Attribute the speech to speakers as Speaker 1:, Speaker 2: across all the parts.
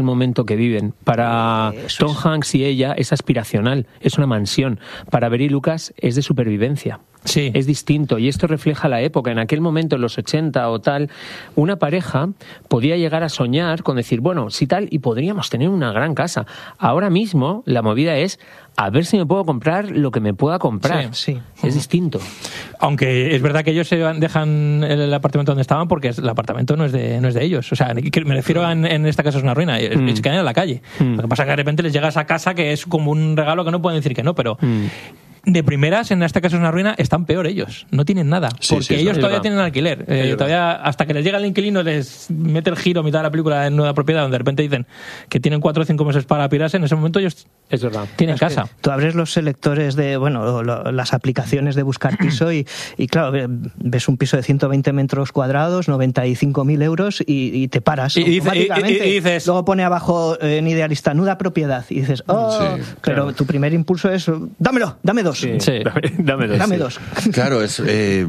Speaker 1: el momento que viven. Para Tom Hanks y ella es aspiracional, es una mansión. Para Beryl Lucas es de supervivencia.
Speaker 2: Sí.
Speaker 1: Es distinto, y esto refleja la época. En aquel momento, en los 80 o tal, una pareja podía llegar a soñar con decir, bueno, sí tal, y podríamos tener una gran casa. Ahora mismo la movida es a ver si me puedo comprar lo que me pueda comprar.
Speaker 2: Sí.
Speaker 1: Es distinto.
Speaker 2: Aunque es verdad que ellos dejan el apartamento donde estaban porque el apartamento no es de ellos. O sea, me refiero en esta casa es una ruina. Se quedan en la calle. Lo que pasa es que de repente les llega esa casa que es como un regalo que no pueden decir que no, pero... De primeras, en esta casa es una ruina, están peor ellos. No tienen nada. Porque ellos todavía tienen alquiler. Todavía, hasta que les llega el inquilino, les mete el giro a mitad de la película en nueva propiedad, donde de repente dicen que tienen 4 o 5 meses para pirarse. En ese momento ellos tienen casa.
Speaker 3: Tú abres los selectores de, las aplicaciones de buscar piso y claro, ves un piso de 120 metros cuadrados, 95.000 euros y te paras automáticamente.
Speaker 2: Y dices...
Speaker 3: Luego pone abajo en Idealista, nuda propiedad. Y dices, pero tu primer impulso es, dámelo, dame dos.
Speaker 1: Sí.
Speaker 3: Dame dos.
Speaker 4: Claro, es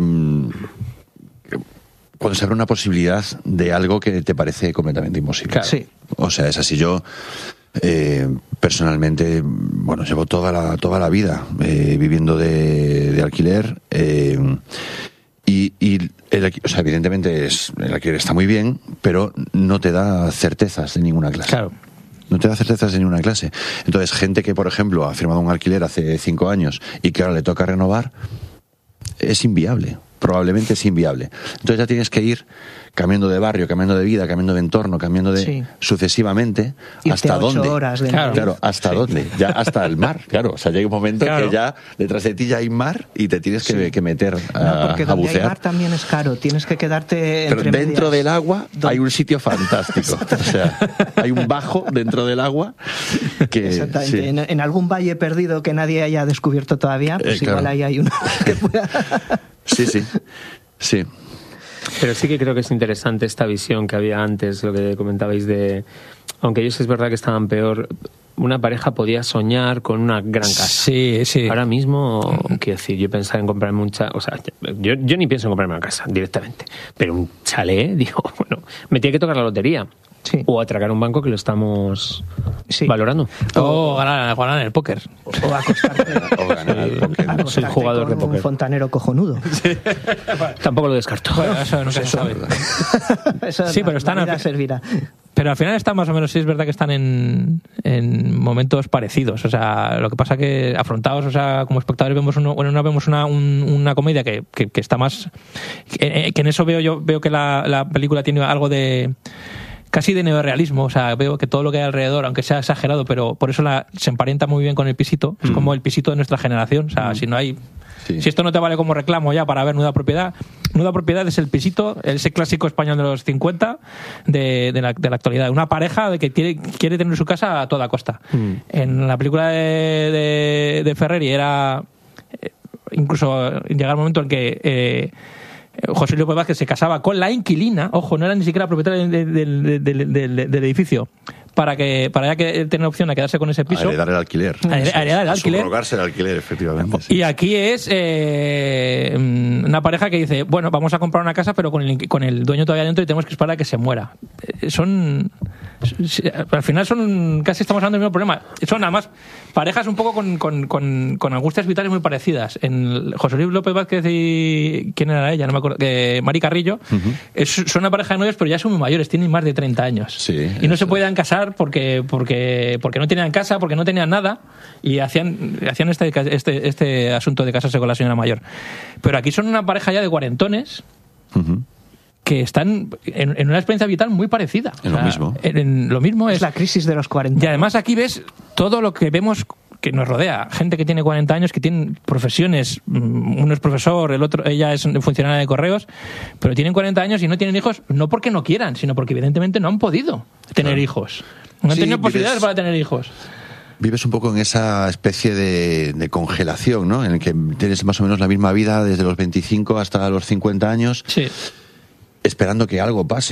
Speaker 4: cuando se abre una posibilidad de algo que te parece completamente imposible.
Speaker 3: Claro. Sí.
Speaker 4: O sea, es así. Yo personalmente, llevo toda la vida viviendo de alquiler y evidentemente el alquiler está muy bien, pero no te da certezas de ninguna clase.
Speaker 2: Claro.
Speaker 4: No te da certezas de ninguna clase. Entonces, gente que, por ejemplo, ha firmado un alquiler hace 5 años y que ahora le toca renovar, es inviable. Probablemente es inviable. Entonces ya tienes que ir cambiando de barrio, cambiando de vida, cambiando de entorno, cambiando de sucesivamente. ¿Hasta dónde? Claro, ¿hasta dónde? Ya hasta el mar, claro. O sea, llega un momento que ya detrás de ti ya hay mar y te tienes que meter
Speaker 3: porque
Speaker 4: a bucear.
Speaker 3: El mar también es caro, tienes que quedarte
Speaker 4: pero
Speaker 3: entre
Speaker 4: dentro
Speaker 3: medias.
Speaker 4: del agua hay un sitio fantástico. O sea, hay un bajo dentro del agua que...
Speaker 3: Exactamente.
Speaker 4: Sí.
Speaker 3: En algún valle perdido que nadie haya descubierto todavía, pues igual ahí hay uno que pueda...
Speaker 4: Sí.
Speaker 1: Pero sí que creo que es interesante esta visión que había antes, lo que comentabais de... Aunque ellos es verdad que estaban peor, una pareja podía soñar con una gran casa.
Speaker 2: Sí.
Speaker 1: Ahora mismo, quiero decir, yo pensaba en comprarme yo ni pienso en comprarme una casa directamente, pero un chalet, digo, me tiene que tocar la lotería.
Speaker 3: Sí.
Speaker 1: O atracar un banco que lo estamos valorando.
Speaker 2: O ganar en el póker.
Speaker 3: O acostarte.
Speaker 4: O ganar el póker.
Speaker 1: Soy jugador de
Speaker 3: con
Speaker 1: póker.
Speaker 3: un fontanero cojonudo.
Speaker 1: Sí. Tampoco lo descarto.
Speaker 2: Bueno, eso no se sabe. Pero están...
Speaker 3: servirá.
Speaker 2: Pero al final están más o menos, sí es verdad que están en momentos parecidos. O sea, lo que pasa que afrontados, o sea, como espectadores vemos una comedia que está más... Que en eso veo que la película tiene algo de... casi de neorrealismo, o sea, veo que todo lo que hay alrededor, aunque sea exagerado, pero por eso se emparenta muy bien con el pisito, es como el pisito de nuestra generación, o sea, si no hay... Sí. Si esto no te vale como reclamo ya para ver Nuda Propiedad es el pisito, ese clásico español de los 50 de la actualidad, una pareja de que quiere tener su casa a toda costa. En la película de Ferreri era incluso llegar el momento en que José Luis Vázquez se casaba con la inquilina, ojo, no era ni siquiera propietaria del edificio, para ya que tener opción a quedarse con ese piso.
Speaker 4: A heredar el alquiler.
Speaker 2: A heredar el alquiler.
Speaker 4: Subrogarse el alquiler, efectivamente. Sí.
Speaker 2: Y aquí es una pareja que dice, bueno, vamos a comprar una casa, pero con el dueño todavía dentro y tenemos que esperar a que se muera. Al final casi estamos hablando del mismo problema. Son además parejas un poco con angustias vitales muy parecidas. En José Luis López Vázquez y... ¿quién era ella? No me acuerdo. Mari Carrillo. Son una pareja de novios, pero ya son muy mayores, tienen más de 30 años.
Speaker 4: Sí,
Speaker 2: y no se podían casar porque no tenían casa, porque no tenían nada, y hacían este asunto de casarse con la señora mayor. Pero aquí son una pareja ya de cuarentones que están en una experiencia vital muy parecida. Lo mismo es
Speaker 3: la crisis de los 40.
Speaker 2: Y además aquí ves todo lo que vemos que nos rodea, gente que tiene 40 años, que tienen profesiones, uno es profesor, ella es funcionaria de correos, pero tienen 40 años y no tienen hijos, no porque no quieran, sino porque evidentemente no han podido tener hijos. No han tenido posibilidades para tener hijos.
Speaker 4: Vives un poco en esa especie de congelación, ¿no? En el que tienes más o menos la misma vida desde los 25 hasta los 50 años, esperando que algo pase.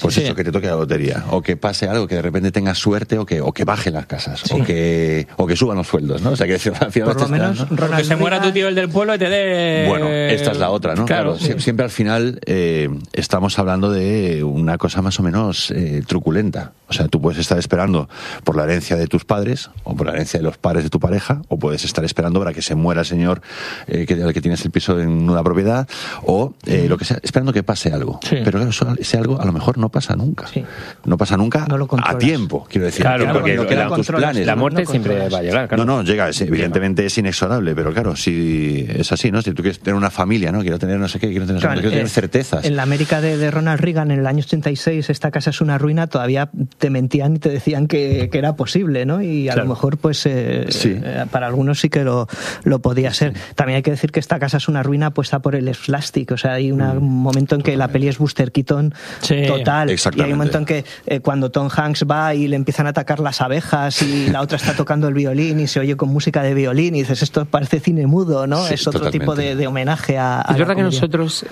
Speaker 4: Pues eso, que te toque la lotería, o que pase algo, que de repente tengas suerte, o que bajen las casas, o que suban los sueldos, ¿no? O sea, que al final
Speaker 3: por lo menos,
Speaker 2: ¿no? Que se muera tu tío el del pueblo y te dé...
Speaker 4: Bueno, esta es la otra, ¿no?
Speaker 2: Claro.
Speaker 4: Siempre al final estamos hablando de una cosa más o menos truculenta. O sea, tú puedes estar esperando por la herencia de tus padres, o por la herencia de los padres de tu pareja, o puedes estar esperando para que se muera el señor al que tienes el piso en una propiedad, o lo que sea, esperando que pase algo.
Speaker 2: Sí.
Speaker 4: Pero claro, ese algo a lo mejor no pasa nunca.
Speaker 3: Sí.
Speaker 4: No pasa nunca
Speaker 3: No lo
Speaker 4: a
Speaker 3: controlas.
Speaker 4: tiempo, quiero decir.
Speaker 1: Claro, porque
Speaker 4: no quedan tus planes.
Speaker 1: La muerte
Speaker 3: No
Speaker 1: siempre
Speaker 3: controlas.
Speaker 1: va a llegar. Claro.
Speaker 4: No, llega, evidentemente es inexorable, pero claro, si es así, ¿no? Si tú quieres tener una familia, ¿no? Quiero tener no sé qué, quiero tener, quiero tener certezas.
Speaker 3: En la América de Ronald Reagan, en el año 86, esta casa es una ruina, todavía te mentían y te decían que era posible, ¿no? Y a lo mejor, pues, para algunos sí que lo podía ser. También hay que decir que esta casa es una ruina puesta por el slapstick, o sea, hay un momento en que la peli es Buster Keaton total, y hay un momento en que cuando Tom Hanks va y le empiezan a atacar las abejas y la otra está tocando el violín y se oye con música de violín y dices, esto parece cine mudo, ¿no?
Speaker 4: Sí,
Speaker 3: es otro tipo de homenaje a
Speaker 1: Es verdad que
Speaker 3: comedia.
Speaker 1: nosotros,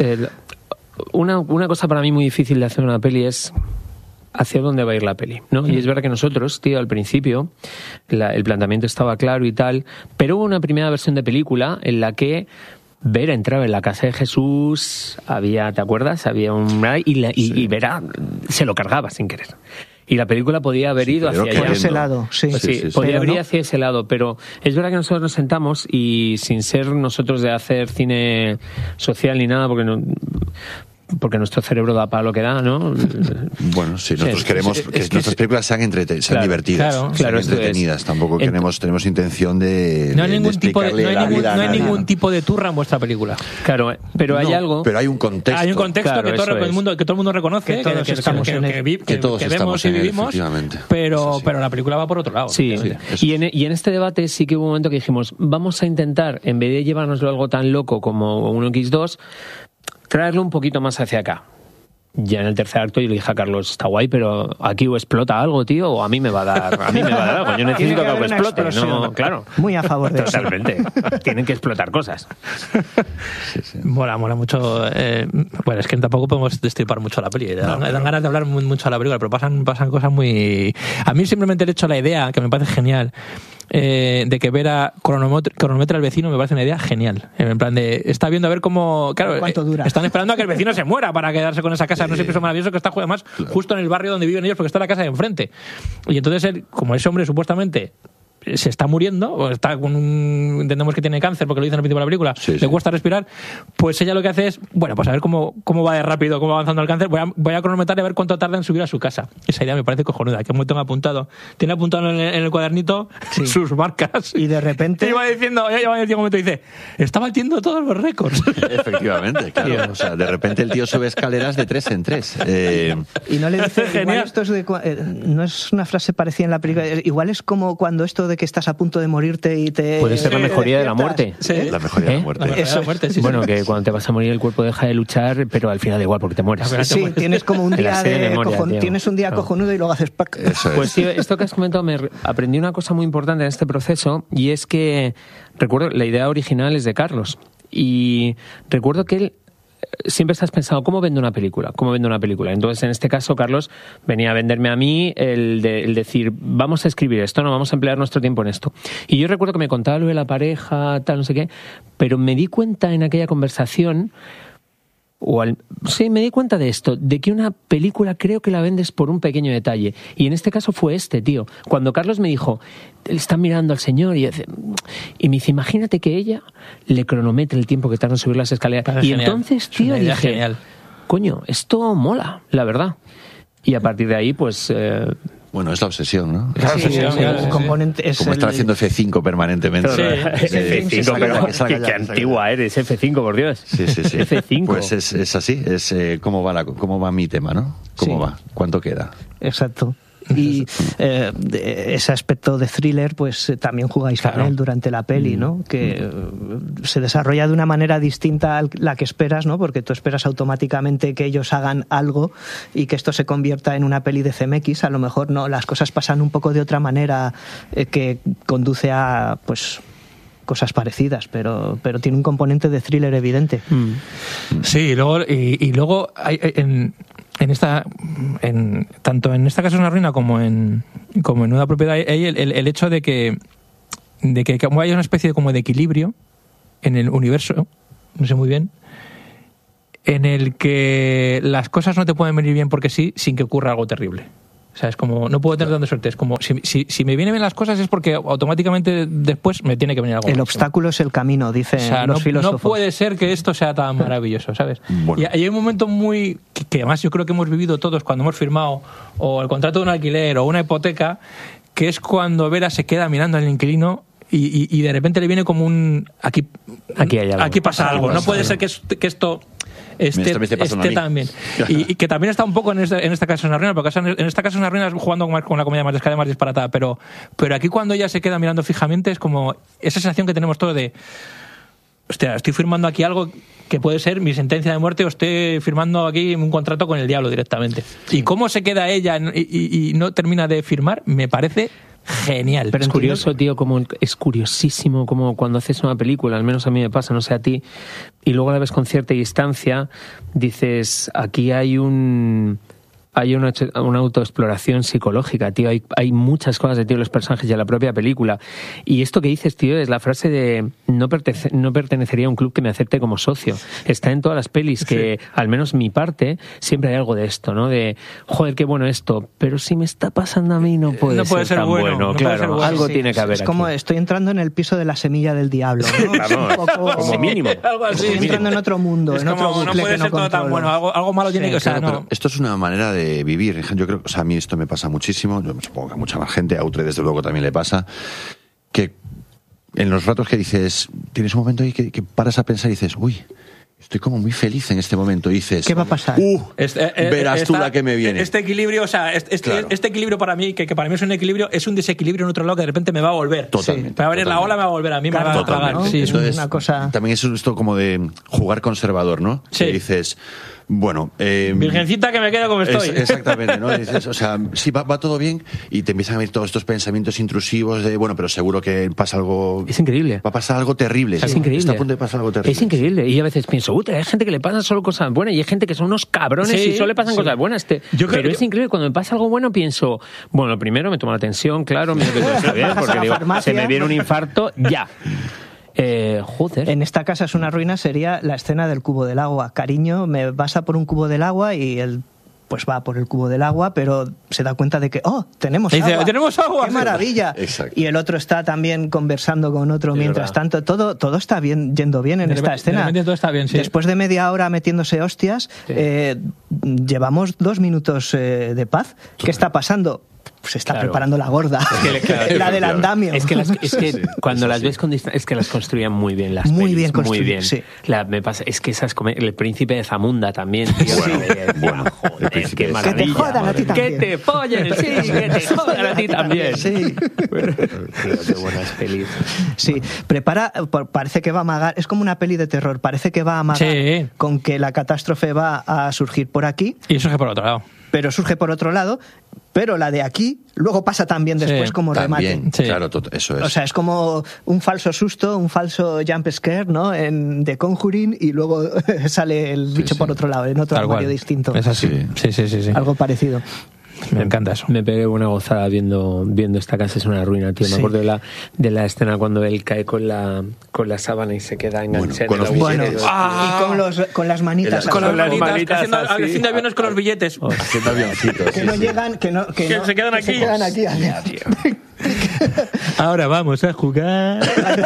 Speaker 1: una cosa para mí muy difícil de hacer una peli es hacia dónde va a ir la peli, ¿no? Y es verdad que nosotros, tío, al principio el planteamiento estaba claro y tal, pero hubo una primera versión de película en la que Vera entraba en la casa de Jesús, ¿te acuerdas? Había y Vera se lo cargaba sin querer. Y la película podía haber ido hacia allá.
Speaker 3: Por ese lado, sí.
Speaker 1: Podía haber
Speaker 3: ¿no?
Speaker 1: ido hacia ese lado, pero es verdad que nosotros nos sentamos y sin ser nosotros de hacer cine social ni nada, porque nuestro cerebro da para lo que da, ¿no?
Speaker 4: Bueno, sí, nosotros queremos que nuestras películas sean divertidas, sean entretenidas. Tampoco tenemos intención de
Speaker 2: no hay ningún tipo de
Speaker 4: explicarle la vida a
Speaker 2: no hay
Speaker 4: nadie.
Speaker 2: ningún tipo de turra en vuestra película.
Speaker 1: Claro, pero hay algo.
Speaker 4: Pero hay un contexto.
Speaker 2: Hay un contexto
Speaker 1: Claro,
Speaker 2: que todo el mundo reconoce,
Speaker 3: Que todos estamos en él.
Speaker 4: Que todos
Speaker 2: vemos
Speaker 4: estamos
Speaker 2: y
Speaker 4: en él,
Speaker 2: vivimos,
Speaker 4: efectivamente.
Speaker 2: pero la película va por otro lado.
Speaker 1: Sí, y en este debate sí que hubo un momento que dijimos, vamos a intentar, en vez de llevárnoslo algo tan loco como 1X2, traerlo un poquito más hacia acá. Ya en el tercer acto yo le dije a Carlos, está guay, pero aquí o explota algo, tío, o a mí me va a dar algo. Yo necesito que algo explote, ¿no? Claro.
Speaker 3: Muy a favor de eso.
Speaker 1: Totalmente. Tienen que explotar cosas.
Speaker 2: Mola mucho. Bueno, es que tampoco podemos destripar mucho la peli. Dan ganas de hablar mucho de la película, pero pasan cosas muy... A mí simplemente el hecho, la idea, que me parece genial, de que Vera cronometra al vecino, me parece una idea genial. En plan de, está viendo a ver cómo... Claro,
Speaker 3: ¿cuánto dura?
Speaker 2: Están esperando a que el vecino se muera para quedarse con esa casa. No sé, pienso maravilloso que está además justo en el barrio donde viven ellos, porque está la casa de enfrente. Y entonces él, como ese hombre supuestamente se está muriendo, o está entendemos que tiene cáncer porque lo dice en el principio de la película, le cuesta respirar, pues ella lo que hace es, bueno, pues a ver cómo va de rápido, cómo va avanzando el cáncer, voy a cronometrar y a ver cuánto tarda en subir a su casa. Esa idea me parece cojonuda, que tengo apuntado. Tiene apuntado en el cuadernito sus marcas.
Speaker 3: Y de repente...
Speaker 2: Y va diciendo, ella va en un momento y dice, está batiendo todos los récords.
Speaker 4: Efectivamente, claro. O sea, de repente el tío sube escaleras de 3 en 3.
Speaker 3: Y no le dice,
Speaker 2: Genial.
Speaker 3: igual esto es no es una frase parecida en la película, igual es como cuando esto de que estás a punto de morirte y te...
Speaker 1: Puede ser la mejoría de la muerte.
Speaker 2: Sí.
Speaker 4: La mejoría de la muerte.
Speaker 2: La mejoría de la muerte, sí,
Speaker 1: Bueno,
Speaker 2: sí.
Speaker 1: que cuando te vas a morir el cuerpo deja de luchar, pero al final da igual porque te mueres.
Speaker 3: Sí, tienes como un
Speaker 1: En la
Speaker 3: día
Speaker 1: serie de memoria, tío.
Speaker 3: tienes un día cojonudo y luego haces pack.
Speaker 4: Eso es.
Speaker 1: Pues tío, esto que has comentado, aprendí una cosa muy importante en este proceso, y es que recuerdo, la idea original es de Carlos, y recuerdo que él siempre estás pensando, ¿cómo vendo una película? Entonces, en este caso, Carlos venía a venderme a mí el decir, vamos a escribir esto, no vamos a emplear nuestro tiempo en esto. Y yo recuerdo que me contaba lo de la pareja, tal, no sé qué, pero me di cuenta en aquella conversación, me di cuenta de esto, de que una película creo que la vendes por un pequeño detalle. Y en este caso fue tío. Cuando Carlos me dijo, él está mirando al señor y me dice, imagínate que ella le cronometre el tiempo que tarda en subir las escaleras.
Speaker 2: Parece
Speaker 1: Y
Speaker 2: genial.
Speaker 1: entonces, tío,
Speaker 2: Es una idea
Speaker 1: dije,
Speaker 2: genial.
Speaker 1: coño, esto mola, la verdad. Y a partir de ahí, pues...
Speaker 4: Bueno, es la obsesión, ¿no?
Speaker 3: Un componente es
Speaker 4: Como estar haciendo F5 permanentemente.
Speaker 1: F5, pero qué antigua eres, F5, por Dios.
Speaker 4: Sí.
Speaker 1: F5.
Speaker 4: Pues es así, es cómo va mi tema, ¿no? ¿Cómo va? ¿Cuánto queda?
Speaker 3: Exacto. Y ese aspecto de thriller, pues también jugáis con él durante la peli, ¿no? Que se desarrolla de una manera distinta a la que esperas, ¿no? Porque tú esperas automáticamente que ellos hagan algo y que esto se convierta en una peli de CMX. A lo mejor no, las cosas pasan un poco de otra manera, que conduce a, pues, cosas parecidas, pero tiene un componente de thriller evidente.
Speaker 2: Sí, y luego hay, tanto en esta casa es una ruina como en una propiedad, hay el hecho de que como hay una especie como de equilibrio en el universo, no sé muy bien, en el que las cosas no te pueden venir bien porque sí, sin que ocurra algo terrible. O sea, es como, no puedo tener tanta suerte. Es como, si me vienen bien las cosas es porque automáticamente después me tiene que venir algo.
Speaker 3: El obstáculo es el camino, dicen los filósofos.
Speaker 2: No puede ser que esto sea tan maravilloso, ¿sabes? Bueno. Y hay un momento que además yo creo que hemos vivido todos cuando hemos firmado o el contrato de un alquiler o una hipoteca, que es cuando Vera se queda mirando al inquilino y de repente le viene como aquí pasa algo. No puede ser que esto esté también. Y que también está un poco en esta casa es una ruina, porque en esta casa es una ruina jugando con la comedia más disparatada, pero aquí cuando ella se queda mirando fijamente es como esa sensación que tenemos todos de hostia, estoy firmando aquí algo que puede ser mi sentencia de muerte o estoy firmando aquí un contrato con el diablo directamente. Y cómo se queda ella y no termina de firmar, me parece genial.
Speaker 1: Pero es curioso, tío, es curiosísimo como cuando haces una película, al menos a mí me pasa, no sé a ti, y luego la ves con cierta distancia, dices, aquí hay una autoexploración psicológica, tío. Hay muchas cosas de, tío, los personajes y a la propia película. Y esto que dices, tío, es la frase de no pertenecería a un club que me acepte como socio. Está en todas las pelis que, al menos mi parte, siempre hay algo de esto, ¿no? De, joder, qué bueno esto, pero si me está pasando a mí no puede ser tan bueno.
Speaker 2: No
Speaker 1: claro,
Speaker 2: puede ser bueno.
Speaker 1: Algo tiene que haber
Speaker 3: es como
Speaker 1: aquí.
Speaker 3: estoy entrando en el piso de la semilla del diablo, ¿no?
Speaker 1: Claro, como mínimo.
Speaker 2: Algo así.
Speaker 3: Estoy entrando en otro mundo,
Speaker 2: es
Speaker 3: en otro
Speaker 2: como,
Speaker 3: bucle
Speaker 2: no puede
Speaker 3: que
Speaker 2: ser todo tan bueno. Algo malo tiene que... O sea,
Speaker 4: claro,
Speaker 2: no.
Speaker 4: pero esto es una manera de vivir. Yo creo, o sea, a mí esto me pasa muchísimo, yo supongo que a mucha más gente, a Outre desde luego también le pasa, que en los ratos que dices, tienes un momento ahí que paras a pensar y dices, uy, estoy como muy feliz en este momento, y dices,
Speaker 3: ¿qué va a pasar?
Speaker 4: Verás tú la que me viene.
Speaker 2: Este equilibrio, o sea, este equilibrio para mí, que para mí es un equilibrio, es un desequilibrio en otro lado que de repente me va a volver.
Speaker 4: Totalmente.
Speaker 2: Me va a venir la ola, me va a volver a mí, me va a tragar.
Speaker 3: ¿no?
Speaker 2: Sí,
Speaker 4: entonces,
Speaker 3: una cosa...
Speaker 4: también es esto como de jugar conservador, ¿no?
Speaker 2: Sí.
Speaker 4: Que dices, bueno...
Speaker 2: Virgencita que me quedo como estoy.
Speaker 4: Exactamente, ¿no? Dices, o sea, sí, va todo bien y te empiezan a venir todos estos pensamientos intrusivos de, bueno, pero seguro que pasa algo...
Speaker 1: Es increíble.
Speaker 4: Va a pasar algo terrible.
Speaker 1: Es increíble.
Speaker 4: Está a punto de pasar algo terrible.
Speaker 1: Es increíble. Y a veces pienso, hay gente que le pasan solo cosas buenas y hay gente que son unos cabrones y solo le pasan cosas buenas. Pero es increíble. Cuando me pasa algo bueno pienso, bueno, primero me tomo la tensión, claro, mira que todo está bien, porque digo, se me viene un infarto ya. Joder.
Speaker 3: En esta casa es una ruina sería la escena del cubo del agua. Cariño, me vas a por un cubo del agua y él pues va por el cubo del agua, pero se da cuenta de que, tenemos agua.
Speaker 2: ¡Tenemos agua!
Speaker 3: ¡Qué maravilla!
Speaker 4: Exacto.
Speaker 3: Y el otro está también conversando con otro mientras tanto. Todo está yendo bien en esta escena.
Speaker 2: Todo está bien, sí.
Speaker 3: Después de media hora metiéndose hostias, llevamos 2 minutos de paz. ¿Qué está pasando? Se está preparando la gorda, la del andamio.
Speaker 1: Es que cuando las ves con distancia, es que las construían muy bien las
Speaker 3: muy
Speaker 1: pelis,
Speaker 3: bien construidas,
Speaker 1: muy bien.
Speaker 3: sí.
Speaker 1: Me pasa, es que el príncipe de Zamunda también, tío.
Speaker 4: Bueno,
Speaker 1: joder, qué maravilla.
Speaker 3: Que te jodan a ti también.
Speaker 1: Que te follen, sí, que te jodan a ti también.
Speaker 3: Sí.
Speaker 1: Qué buenas pelis.
Speaker 3: Sí, parece que va a amagar, es como una peli de terror, parece que va a amagar con que la catástrofe va a surgir por aquí.
Speaker 2: Y surge por otro lado.
Speaker 3: Pero surge por otro lado, pero la de aquí luego pasa también después como remate.
Speaker 4: Sí. Claro, eso es.
Speaker 3: O sea, es como un falso susto, un falso jump scare, ¿no? De Conjuring y luego sale el bicho por otro lado, en otro armario distinto.
Speaker 2: Es así. Sí.
Speaker 3: Algo parecido.
Speaker 2: Me encanta eso.
Speaker 1: Me pegué una gozada viendo esta casa es una ruina, tío. Me acuerdo de la escena cuando él cae con la sábana y se queda enganchado.
Speaker 3: Y con las manitas.
Speaker 2: Con las manitas haciendo aviones con los billetes.
Speaker 4: Haciendo avioncitos.
Speaker 3: Que no llegan, que
Speaker 2: se quedan aquí.
Speaker 3: Se quedan aquí.
Speaker 2: Ahora vamos a jugar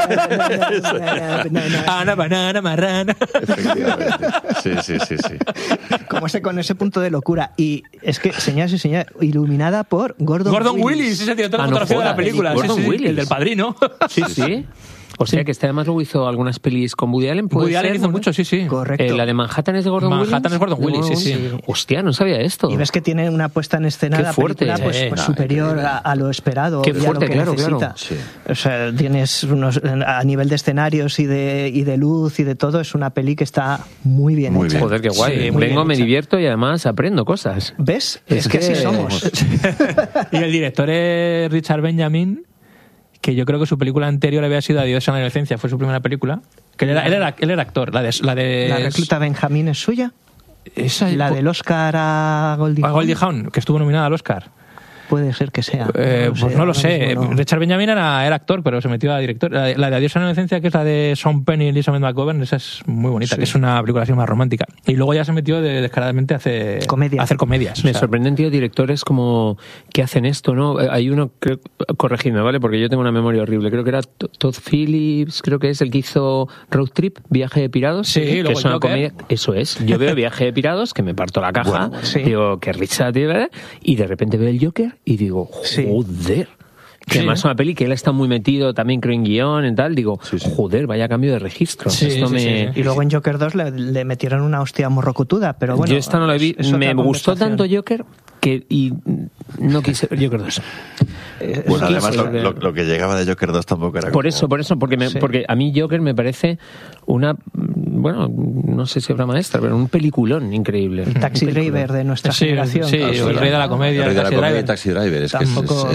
Speaker 2: a una banana marrana.
Speaker 4: Sí.
Speaker 2: Como
Speaker 3: con ese punto de locura. Y es que, señoras y señores, iluminada por Gordon Willis.
Speaker 2: Ese director de fotografía de la película.
Speaker 1: Gordon Willis.
Speaker 2: El del Padrino.
Speaker 1: Sí. O sea que este además luego hizo algunas pelis con Woody Allen.
Speaker 2: Woody Allen hizo mucho, sí.
Speaker 3: Correcto.
Speaker 1: La de Manhattan es de Gordon Willis.
Speaker 2: Manhattan es Gordon Willis, sí.
Speaker 1: Hostia, no sabía esto.
Speaker 3: Y ves que tiene una puesta en escena
Speaker 1: Qué
Speaker 3: la
Speaker 1: fuerte,
Speaker 3: película pues superior a lo esperado.
Speaker 1: Qué fuerte,
Speaker 3: a lo que necesita.
Speaker 1: Claro.
Speaker 4: Sí.
Speaker 3: O sea, tienes a nivel de escenarios y de luz y de todo, es una peli que está muy bien hecha.
Speaker 1: Joder, qué guay. Vengo, me divierto y además aprendo cosas.
Speaker 3: ¿Ves? Es que así somos.
Speaker 2: Y el director es Richard Benjamin, que yo creo que su película anterior había sido Adiós a la inocencia, fue su primera película. Que él era actor. La de
Speaker 3: ¿La recluta Benjamín es suya? La del Oscar a Goldie Hawn.
Speaker 2: Goldie Hawn, que estuvo nominada al Oscar.
Speaker 3: Puede ser que sea.
Speaker 2: Pues no lo sé.
Speaker 3: No.
Speaker 2: Richard Benjamin era actor, pero se metió a director. La de Adiós a la inocencia, que es la de Sean Penn y Elizabeth McGovern, esa es muy bonita, que es una película así más romántica. Y luego ya se metió descaradamente a hacer comedias.
Speaker 1: Me sorprenden, tío, directores como que hacen esto, ¿no? Hay uno, corregidme, ¿vale? Porque yo tengo una memoria horrible. Creo que era Todd Phillips, creo que es el que hizo Road Trip, Viaje de Pirados.
Speaker 2: Sí,
Speaker 1: que
Speaker 2: luego
Speaker 1: es una comedia. Eso es. Yo veo Viaje de Pirados, que me parto la caja, digo, qué risa, tío, ¿verdad? Y de repente veo el Joker y digo, joder. Que además es una peli que él está muy metido, también creo en guión y tal, digo, joder, vaya cambio de registro.
Speaker 3: Y luego en Joker 2 le metieron una hostia morrocotuda, pero bueno.
Speaker 1: Yo esta no la vi, me gustó tanto Joker y no quise ver Joker 2.
Speaker 4: Bueno, además lo que llegaba de Joker 2 tampoco era
Speaker 1: por eso, porque a mí Joker me parece una, bueno, no sé si obra maestra, pero un peliculón increíble.
Speaker 3: El Taxi Driver de nuestra generación.
Speaker 2: Sí, el rey de la comedia.
Speaker 4: El rey de la comedia, Taxi Driver. Es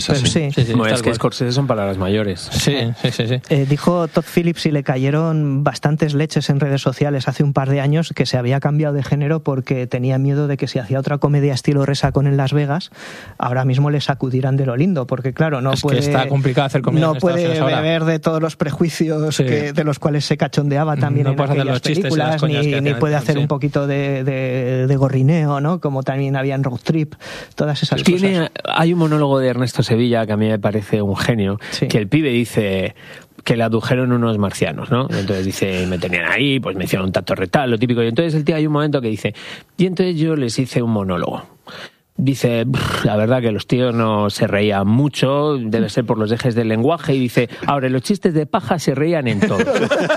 Speaker 1: que Scorsese son palabras mayores.
Speaker 2: Sí.
Speaker 3: Dijo Todd Phillips y le cayeron bastantes leches en redes sociales hace un par de años que se había cambiado de género porque tenía miedo de que si hacía otra comedia estilo Resacón en Las Vegas, ahora mismo le sacudieran de lo lindo, porque claro,
Speaker 2: que está complicado hacer comedia.
Speaker 3: No puede beber de todos los prejuicios de los cuales se cachondeaba también en aquellas películas, ni puede hacer un poquito de gorrineo, ¿no? Como también había en Road Trip, todas esas cosas.
Speaker 1: Hay un monólogo de Ernesto Sevilla que a mí me parece un genio, que el pibe dice que le adujeron unos marcianos, ¿no? Entonces dice, me tenían ahí, pues me hicieron un tacto rectal, lo típico. Y entonces el tío, hay un momento que dice, y entonces yo les hice un monólogo. Dice, la verdad que los tíos no se reían mucho, debe ser por los ejes del lenguaje, y dice, ahora los chistes de paja se reían en todo.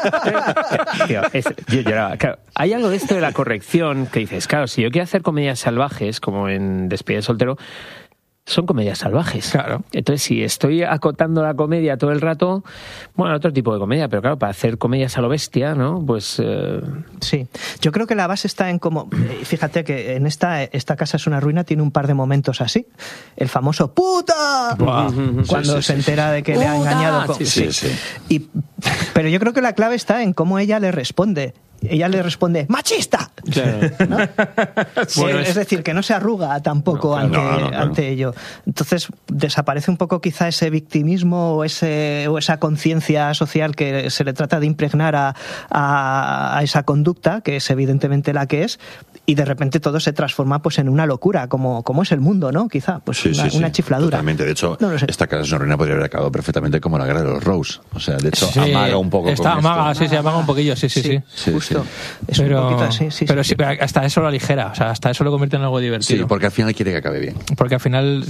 Speaker 1: Tío, yo lloraba. Claro, hay algo de esto de la corrección que dices, claro, si yo quiero hacer comedias salvajes, como en Despedida de soltero, son comedias salvajes.
Speaker 2: Claro.
Speaker 1: Entonces, si estoy acotando la comedia todo el rato, bueno, otro tipo de comedia, pero claro, para hacer comedias a lo bestia, ¿no? Pues...
Speaker 3: Sí. Yo creo que la base está en cómo... Fíjate que en esta casa es una ruina, tiene un par de momentos así. El famoso ¡puta! Cuando se entera de que le ha engañado. Pero yo creo que la clave está en cómo ella le responde. Ella le responde ¡machista! Claro. ¿No? Bueno, es decir, que no se arruga tampoco ante ello. Entonces desaparece un poco quizá ese victimismo o esa conciencia social que se le trata de impregnar a esa conducta, que es evidentemente la que es, y de repente todo se transforma pues en una locura, como es el mundo, ¿no? Quizá, pues una chifladura.
Speaker 4: Totalmente. De hecho, esta casa es una ruina podría haber acabado perfectamente como la guerra de los Rose. O sea, de hecho, amaga un poco.
Speaker 2: Amaga un poquillo, sí.
Speaker 3: Justo. Es un poquito así,
Speaker 2: pero hasta eso lo aligera, o sea, hasta eso lo convierte en algo divertido.
Speaker 4: Sí, porque al final quiere que acabe bien.
Speaker 2: Porque al final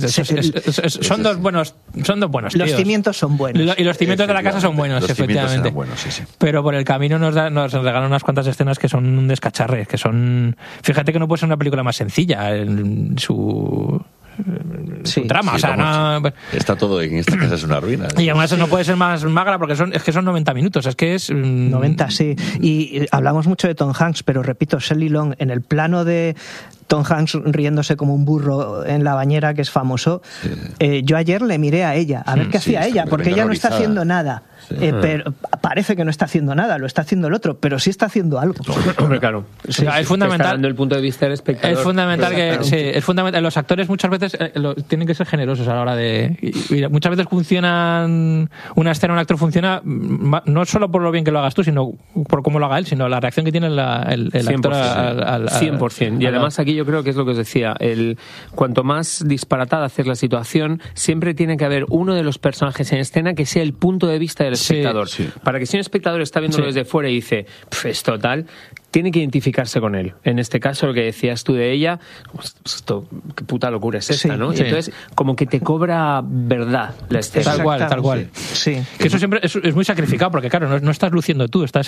Speaker 2: son dos buenos tíos.
Speaker 3: Los cimientos son buenos.
Speaker 2: Y los cimientos de la casa son buenos, efectivamente.
Speaker 4: Buenos, sí.
Speaker 2: Pero por el camino nos regalan unas cuantas escenas que son un descacharre, que son... Fíjate que no puede ser una película más sencilla en su trama, o sea, no...
Speaker 4: Está todo en esta casa es una ruina.
Speaker 2: Y además no puede ser más magra porque son 90 minutos, es que es...
Speaker 3: 90, sí. Y hablamos mucho de Tom Hanks, pero repito, Shelley Long, en el plano de Tom Hanks riéndose como un burro en la bañera, que es famoso, yo ayer le miré a ella, a ver qué hacía ella, porque ella no está haciendo nada. Pero parece que no está haciendo nada, lo está haciendo el otro, pero sí está haciendo algo.
Speaker 1: Hombre, claro.
Speaker 2: Es fundamental.
Speaker 1: Está dando el punto de vista del espectador.
Speaker 2: Es fundamental es fundamental. Los actores muchas veces tienen que ser generosos a la hora de... Y muchas veces funcionan una escena, un actor funciona no solo por lo bien que lo hagas tú, sino por cómo lo haga él, sino la reacción que tiene el actor al
Speaker 1: 100%. Y además aquí yo creo que es lo que os decía, cuanto más disparatada hacer la situación, siempre tiene que haber uno de los personajes en escena que sea el punto de vista del espectador. Para que si un espectador está viéndolo desde fuera y dice, es total, tiene que identificarse con él. En este caso, lo que decías tú de ella, pues, esto, qué puta locura es esta, ¿no? Y entonces, como que te cobra verdad la escena.
Speaker 2: Tal cual.
Speaker 3: Sí.
Speaker 2: Que eso siempre es muy sacrificado, porque claro, no estás luciendo tú, estás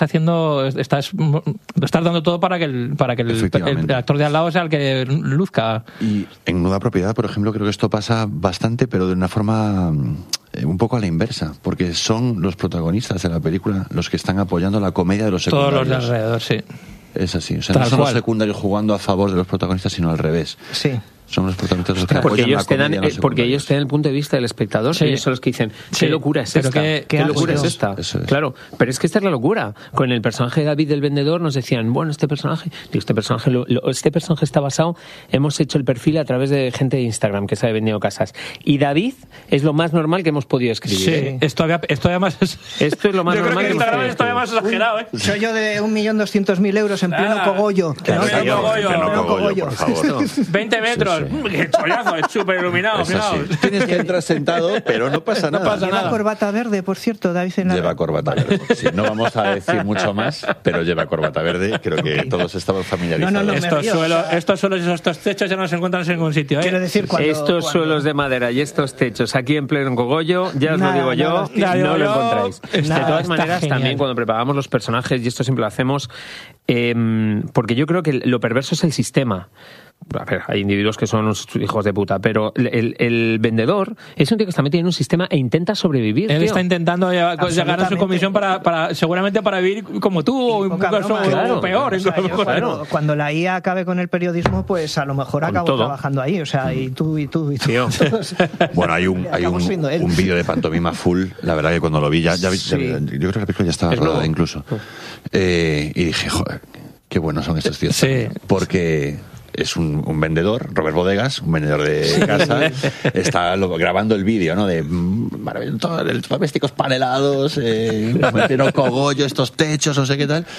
Speaker 2: dando todo para que el actor de al lado sea el que luzca.
Speaker 4: Y en Nuda Propiedad, por ejemplo, creo que esto pasa bastante, pero de una forma un poco a la inversa, porque son los protagonistas de la película los que están apoyando la comedia de los secundarios.
Speaker 2: Todos los de alrededor, sí.
Speaker 4: Es así, o sea, no son los secundarios jugando a favor de los protagonistas, sino al revés.
Speaker 3: Sí.
Speaker 4: Son los protagonistas los que
Speaker 1: porque
Speaker 4: apoyan
Speaker 1: ellos
Speaker 4: la comedia, no
Speaker 1: porque ellos tienen el punto de vista del espectador, ellos son los que dicen, ¿qué locura es esta? ¿Qué locura es esta? Claro, pero es que esta es la locura. Con el personaje de David el vendedor nos decían, bueno, este personaje está basado, hemos hecho el perfil a través de gente de Instagram que sabe vendiendo casas. Y David es lo más normal que hemos podido escribir.
Speaker 2: Sí, esto además
Speaker 1: esto es lo más normal que hemos podido
Speaker 2: esto además es exagerado, ¿eh?
Speaker 3: Soy yo de 1.200.000 euros en pleno cogollo.
Speaker 4: Cogollo, por favor.
Speaker 2: 20 metros. ¡Qué chollazo! Es súper iluminado.
Speaker 4: Tienes que entrar sentado, pero no pasa nada.
Speaker 3: Lleva corbata verde, por cierto, David.
Speaker 4: Lleva corbata verde. Sí, no vamos a decir mucho más, pero lleva corbata verde. Creo que todos estamos familiarizados.
Speaker 2: Estos suelos y estos techos ya no se encuentran en ningún sitio, ¿eh?
Speaker 3: Quiero decir,
Speaker 1: estos suelos de madera y estos techos aquí en pleno cogollo, ya os lo digo yo, no lo encontráis. De todas maneras, también cuando preparamos los personajes, y esto siempre lo hacemos, porque yo creo que lo perverso es el sistema. A ver, hay individuos que son unos hijos de puta, pero el vendedor es un tío que está metido en un sistema e intenta sobrevivir.
Speaker 2: Él está intentando ganar su comisión seguramente para vivir como tú o peor.
Speaker 3: O sea, cuando la IA acabe con el periodismo, pues a lo mejor acabo trabajando ahí. O sea, y tú.
Speaker 4: Bueno, hay un vídeo de pantomima full. La verdad que cuando lo vi, yo creo que la película ya estaba rodada incluso. Y dije, joder, qué buenos son estos tíos.
Speaker 2: Sí.
Speaker 4: Porque es un vendedor, Robert Bodegas, un vendedor de casa, está grabando el vídeo, ¿no? De domésticos panelados, metieron cogollo, estos techos, no sé qué tal.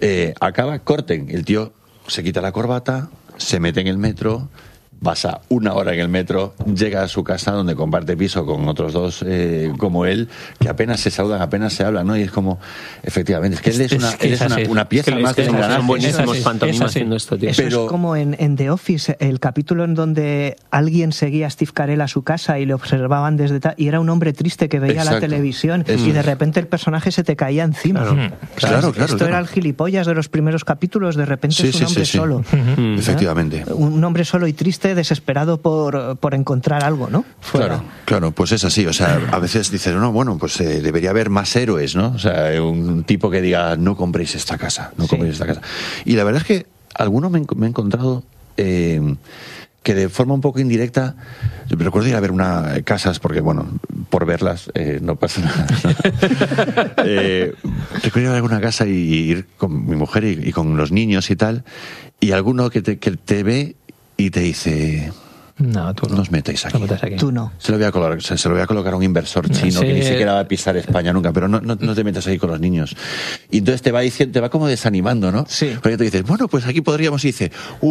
Speaker 4: Corten, el tío se quita la corbata, se mete en el metro, pasa 1 hora en el metro, llega a su casa donde comparte piso con otros dos como él, que apenas se saludan, apenas se hablan, ¿no? Y es como, efectivamente, es que él es una pieza más de un engranaje.
Speaker 1: Son buenísimos pantomimas haciendo esto, tío.
Speaker 3: Eso es como en The Office, el capítulo en donde alguien seguía a Steve Carell a su casa y le observaban desde y era un hombre triste que veía la televisión y de repente el personaje se te caía encima.
Speaker 4: Claro.
Speaker 3: Esto era el gilipollas de los primeros capítulos, de repente es un hombre solo.
Speaker 4: Efectivamente.
Speaker 3: Un hombre solo y triste, desesperado por encontrar algo, ¿no?
Speaker 4: Claro, pues es así. O sea, a veces dices, no, bueno, pues debería haber más héroes, ¿no? O sea, un tipo que diga, no compréis esta casa, compréis esta casa. Y la verdad es que algunos me he encontrado que de forma un poco indirecta, yo me recuerdo ir a ver casas, porque bueno, por verlas no pasa nada. Recuerdo ir a ver alguna casa y ir con mi mujer y con los niños y tal, y alguno que te ve y te dice, no, tú no os metáis aquí.
Speaker 3: Tú no.
Speaker 4: Se lo voy a colocar a un inversor chino que ni siquiera va a pisar España nunca, pero no te metas ahí con los niños. Y entonces te va como desanimando, ¿no?
Speaker 3: Sí.
Speaker 4: Porque tú dices, bueno, pues aquí podríamos, y dice,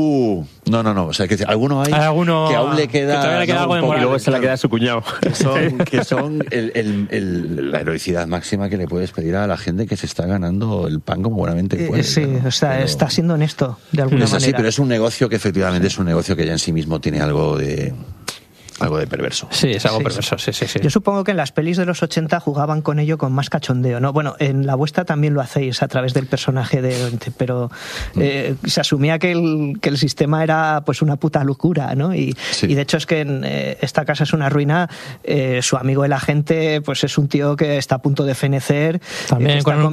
Speaker 4: no. O sea, que alguno hay que aún le queda,
Speaker 2: algo de moral,
Speaker 1: y luego se la queda a su cuñado.
Speaker 4: Que son la heroicidad máxima que le puedes pedir a la gente que se está ganando el pan como buenamente puede.
Speaker 3: Sí, ¿no? O sea, está siendo honesto de alguna manera.
Speaker 4: Es así, pero es un negocio que efectivamente es un negocio que ya en sí mismo tiene algo de perverso.
Speaker 2: Sí, es algo perverso, sí.
Speaker 3: Yo supongo que en las pelis de los 80 jugaban con ello con más cachondeo, ¿no? Bueno, en la vuestra también lo hacéis a través del personaje pero se asumía que el sistema era pues una puta locura, ¿no? Y de hecho es que en Esta casa es una ruina, su amigo el agente pues es un tío que está a punto de fenecer.
Speaker 2: También con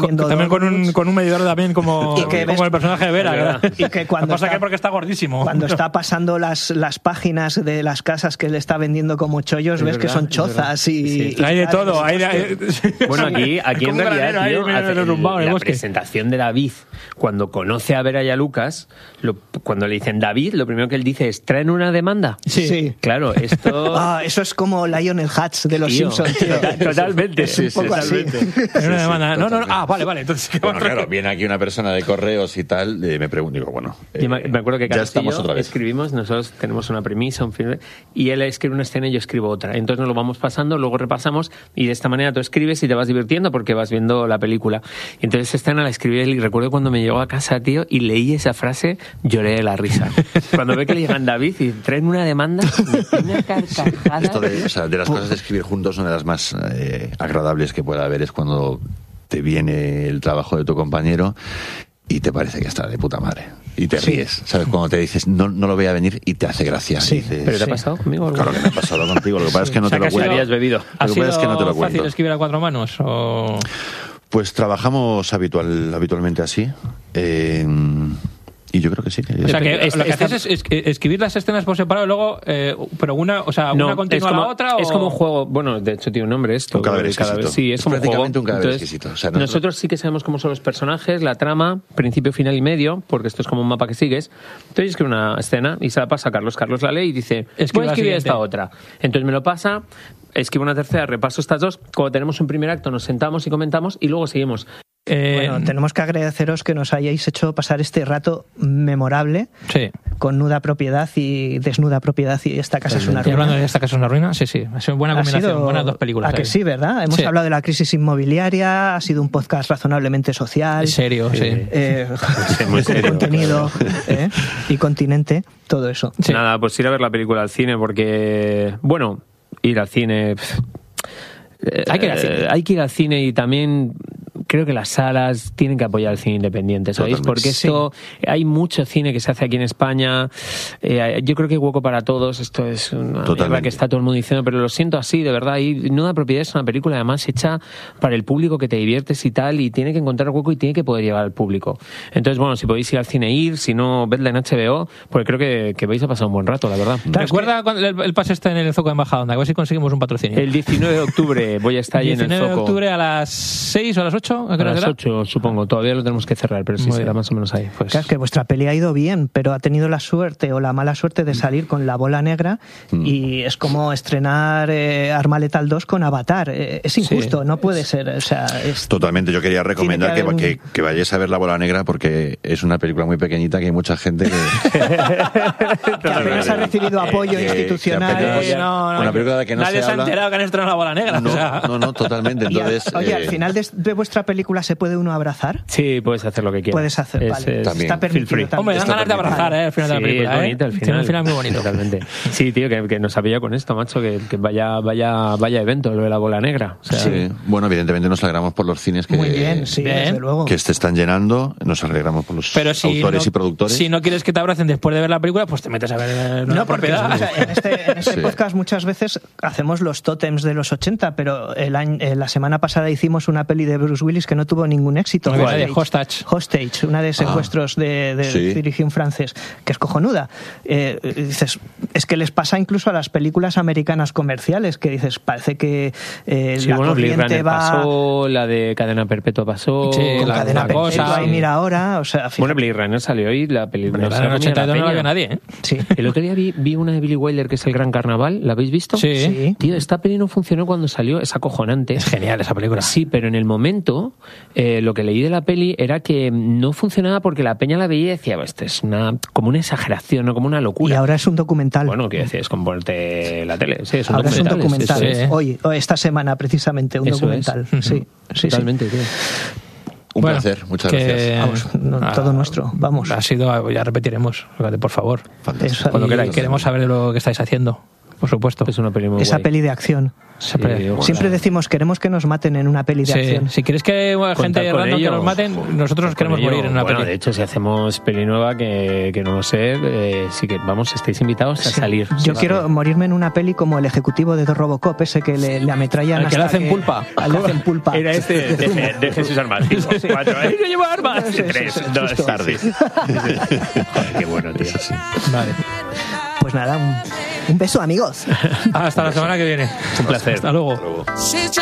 Speaker 2: un medidor también como el personaje de Vera.
Speaker 3: Y que cuando
Speaker 2: pasa que porque está gordísimo.
Speaker 3: Cuando está pasando las páginas de las casas que le está vendiendo como chollos, ves que son chozas y
Speaker 2: hay de todo.
Speaker 1: Bueno, aquí en realidad, tío, la presentación de David, cuando conoce a Vera y a Lucas, cuando le dicen David, lo primero que él dice es, ¿traen una demanda?
Speaker 3: Sí.
Speaker 1: Claro, esto...
Speaker 3: eso es como Lionel Hutz de los Simpsons, tío.
Speaker 1: Totalmente.
Speaker 3: Es un poco así.
Speaker 2: Una demanda. No. Vale. Entonces,
Speaker 4: bueno, claro, viene aquí una persona de correos y tal, me pregunto, digo, bueno...
Speaker 1: me acuerdo que
Speaker 4: ya estamos otra vez.
Speaker 1: Escribimos, nosotros tenemos una premisa, un film, y él escribe una escena y yo escribo otra. Entonces nos lo vamos pasando, luego repasamos y de esta manera tú escribes y te vas divirtiendo porque vas viendo la película. Y entonces esta escena la escribí él y recuerdo cuando me llegó a casa, tío, y leí esa frase, lloré de la risa. Cuando ve que le llegan David y traen una demanda, una carcajada.
Speaker 4: Esto de las cosas de escribir juntos, una de las más agradables que pueda haber es cuando te viene el trabajo de tu compañero y te parece que está de puta madre. Y te ríes, ¿sabes? Cuando te dices, no lo voy a venir y te hace gracia.
Speaker 3: Sí,
Speaker 4: dices,
Speaker 1: ¿pero te ha pasado conmigo?
Speaker 4: Claro que me ha pasado contigo, lo que pasa es que no te lo cuento.
Speaker 1: Habías bebido.
Speaker 2: ¿Ha sido fácil escribir a 4 manos? O...
Speaker 4: Pues trabajamos habitualmente así. Y yo creo que sí.
Speaker 2: O sea, que lo que haces es escribir las escenas por separado y luego, pero una continua a la otra.
Speaker 1: Es como un juego, bueno, de hecho tiene un nombre esto.
Speaker 4: Un cadáver exquisito.
Speaker 1: Sí, es como
Speaker 4: prácticamente
Speaker 1: un
Speaker 4: un cadáver exquisito. O sea,
Speaker 1: nosotros sí que sabemos cómo son los personajes, la trama, principio, final y medio, porque esto es como un mapa que sigues. Entonces escribe una escena y se la pasa a Carlos. Carlos la lee y dice, voy a escribir esta otra. Entonces me lo pasa, escribo una tercera, repaso estas dos. Cuando tenemos un primer acto nos sentamos y comentamos y luego seguimos.
Speaker 3: Bueno, tenemos que agradeceros que nos hayáis hecho pasar este rato memorable,
Speaker 2: sí,
Speaker 3: con Nuda Propiedad y Desnuda Propiedad y Esta Casa es una ruina.
Speaker 2: Y hablando de Esta Casa es una ruina, sí, ha sido buena combinación, buenas dos películas.
Speaker 3: ¿A que sí, verdad? Hemos hablado de la crisis inmobiliaria, ha sido un podcast razonablemente social.
Speaker 2: Serio, sí.
Speaker 1: Muy serio.
Speaker 3: Contenido y continente, todo eso.
Speaker 1: Sí. Nada, pues ir a ver la película al cine porque, bueno, ir al cine... Hay que ir al cine y también... Creo que las salas tienen que apoyar el cine independiente, ¿sabéis? Porque esto, hay mucho cine que se hace aquí en España. Yo creo que hay hueco para todos. Esto es una mierda que está todo el mundo diciendo, pero lo siento así, de verdad. Y Nuda Propiedad es una película además hecha para el público, que te diviertes y tal, y tiene que encontrar hueco y tiene que poder llegar al público. Entonces, bueno, si podéis ir al cine, si no, vedla en HBO, porque creo que vais a pasar un buen rato, la verdad.
Speaker 2: Recuerda cuando el pase está en el Zoco de Embajada, a ver si conseguimos un patrocinio.
Speaker 1: El 19 de octubre voy a estar ahí en el Zoco.
Speaker 2: 19 de octubre a las 6 o a las 8.
Speaker 1: A las 8, supongo. Todavía lo tenemos que cerrar, pero sí será más o menos ahí. Pues.
Speaker 3: Claro, es que vuestra peli ha ido bien, pero ha tenido la suerte o la mala suerte de salir con La Bola Negra y es como estrenar Arma Letal 2 con Avatar. Es injusto, no puede ser. O sea,
Speaker 4: totalmente. Yo quería recomendar que vayáis a ver La Bola Negra porque es una película muy pequeñita que hay mucha gente que
Speaker 3: apenas ha recibido apoyo institucional.
Speaker 4: Una película de que
Speaker 2: nadie se ha enterado que han estrenado La Bola Negra.
Speaker 4: No, totalmente. Entonces,
Speaker 3: oye, al final de vuestra película se puede uno abrazar.
Speaker 1: Sí, puedes hacer lo que quieras.
Speaker 3: Puedes hacer, vale. Está permitido también.
Speaker 2: Hombre, dan ganas de abrazar al final de la película.
Speaker 1: Es bonito, al final.
Speaker 2: Tiene un final muy bonito.
Speaker 1: Totalmente. Sí, tío, que nos había con esto, macho, que vaya evento, lo de La Bola Negra. O sea,
Speaker 4: sí. Bueno, evidentemente nos alegramos por los cines que...
Speaker 3: Muy bien, sí, desde luego.
Speaker 4: Que se están llenando, nos alegramos por los autores y productores.
Speaker 2: Si no quieres que te abracen después de ver la película, pues te metes a ver Nuda Propiedad.
Speaker 3: O sea, en este podcast muchas veces hacemos los tótems de los 80, pero la semana pasada hicimos una peli de Bruce Willis que no tuvo ningún éxito. Hostage, una de secuestros de dirigir francés, que es cojonuda. Dices, es que les pasa incluso a las películas americanas comerciales, que dices, parece que la corriente va...
Speaker 1: pasó, la de Cadena Perpetua pasó,
Speaker 3: con Cadena Perpetua, y mira ahora, o sea... Fíjate.
Speaker 1: Bueno, Blade Runner salió hoy, la película...
Speaker 2: En el 82 no la vio nadie, ¿eh?
Speaker 3: Sí.
Speaker 1: El otro día vi una de Billy Wilder, que es El Gran Carnaval, ¿la habéis visto?
Speaker 2: Sí.
Speaker 1: Tío, esta peli no funcionó cuando salió, es acojonante.
Speaker 2: Es genial esa película.
Speaker 1: Sí, pero en el momento, lo que leí de la peli era que no funcionaba porque la peña la veía y decía, esto es como una exageración, no como una locura.
Speaker 3: Y ahora es un documental.
Speaker 1: Bueno, ¿qué decís? Con ponerte la tele. Sí, es un
Speaker 3: ahora
Speaker 1: documental.
Speaker 3: Es un documental. Hoy, esta semana precisamente, un documental. Sí,
Speaker 1: totalmente, tío.
Speaker 4: Un placer, muchas gracias.
Speaker 3: Vamos, todo nuestro, vamos.
Speaker 2: Ha sido, ya repetiremos, por favor.
Speaker 1: Cuando queráis.
Speaker 2: Queremos saber lo que estáis haciendo, por supuesto.
Speaker 1: Es una peli muy
Speaker 3: Esa
Speaker 1: guay.
Speaker 3: peli de acción. Siempre decimos, queremos que nos maten en una peli de acción.
Speaker 2: Si quieres que gente random que nos maten, nosotros nos queremos morir en una peli.
Speaker 1: De hecho, si hacemos peli nueva, que no lo sé, sí que, vamos, estáis invitados a salir.
Speaker 3: Yo quiero morirme en una peli como el ejecutivo de Robocop, ese que le ametrallan
Speaker 2: hasta que le hacen pulpa.
Speaker 3: Le hacen pulpa.
Speaker 1: Era de Jesús Armado. 4, no lleva armas. 3, 2, tarde. Qué bueno, tío.
Speaker 3: Vale. Pues nada, un beso, amigos.
Speaker 2: Hasta la semana que viene.
Speaker 1: Un placer.
Speaker 2: Hasta luego.